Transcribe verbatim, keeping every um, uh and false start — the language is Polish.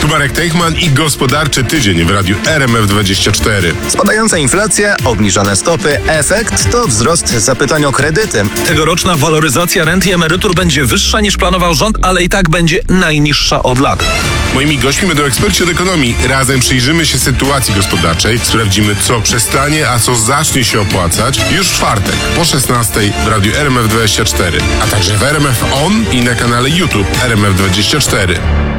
Tu Marek Teichman i gospodarczy tydzień w radiu R M F dwadzieścia cztery. Spadająca inflacja, obniżone stopy, efekt to wzrost zapytań o kredyty. Tegoroczna waloryzacja rent i emerytur będzie wyższa niż planował rząd, ale i tak będzie najniższa od lat. Moimi gośćmi będą eksperci od ekonomii. Razem przyjrzymy się sytuacji gospodarczej, sprawdzimy, co przestanie, a co zacznie się opłacać już w czwartek po szesnastej w radiu R M F dwadzieścia cztery, a także w R M F On i na kanale YouTube R M F dwadzieścia cztery.